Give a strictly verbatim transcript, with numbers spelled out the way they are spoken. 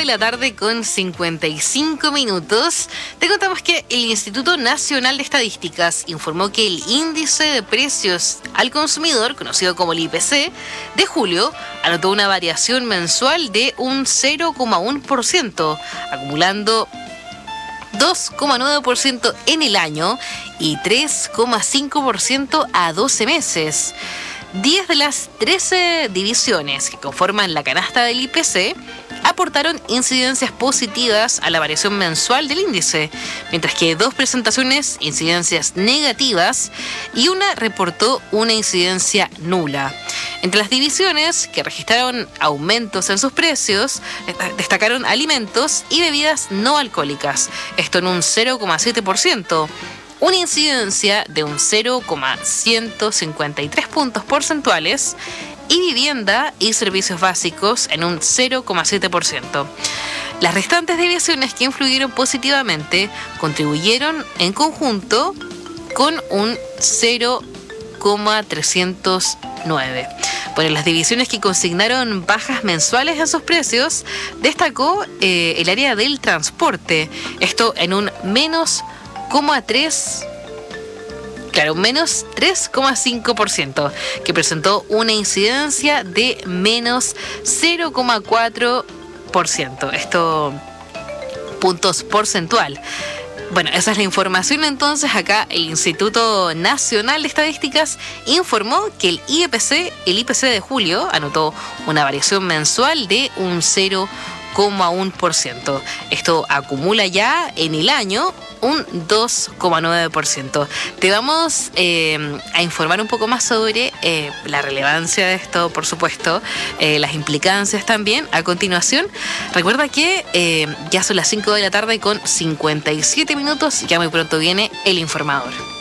la tarde con cincuenta y cinco minutos. Te contamos que el Instituto Nacional de Estadísticas informó que el índice de precios al consumidor, conocido como el I P C, de julio anotó una variación mensual de un cero coma uno por ciento, acumulando dos coma nueve por ciento en el año y tres coma cinco por ciento a doce meses. diez de las trece divisiones que conforman la canasta del I P C aportaron incidencias positivas a la variación mensual del índice, mientras que dos presentaciones incidencias negativas y una reportó una incidencia nula. Entre las divisiones que registraron aumentos en sus precios, destacaron alimentos y bebidas no alcohólicas, esto en un cero coma siete por ciento. Una incidencia de un cero coma ciento cincuenta y tres puntos porcentuales y vivienda y servicios básicos en un cero coma siete por ciento. Las restantes divisiones que influyeron positivamente contribuyeron en conjunto con un cero coma trescientos nueve. Bueno, las divisiones que consignaron bajas mensuales en sus precios destacó eh, el área del transporte, esto en un menos tres, claro, menos tres coma cinco por ciento, que presentó una incidencia de menos cero coma cuatro por ciento. Esto, puntos porcentual. Bueno, esa es la información. Entonces, acá el Instituto Nacional de Estadísticas informó que el I P C, el I P C de julio, anotó una variación mensual de un cero coma uno por ciento. Esto acumula ya en el año un dos coma nueve por ciento. Te vamos eh, a informar un poco más sobre eh, la relevancia de esto, por supuesto, eh, las implicancias también a continuación. Recuerda que eh, ya son las cinco de la tarde con cincuenta y siete minutos, ya muy pronto viene El Informador.